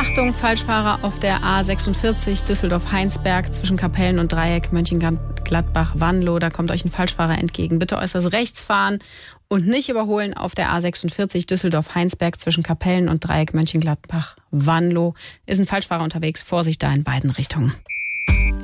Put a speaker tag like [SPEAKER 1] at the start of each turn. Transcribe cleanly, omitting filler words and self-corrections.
[SPEAKER 1] Achtung, Falschfahrer auf der A46 Düsseldorf-Heinsberg zwischen Kapellen und Dreieck Mönchengladbach-Wanlo. Da kommt euch ein Falschfahrer entgegen. Bitte äußerst rechts fahren und nicht überholen auf der A46 Düsseldorf-Heinsberg zwischen Kapellen und Dreieck Mönchengladbach-Wanlo. Ist ein Falschfahrer unterwegs. Vorsicht da in beiden Richtungen.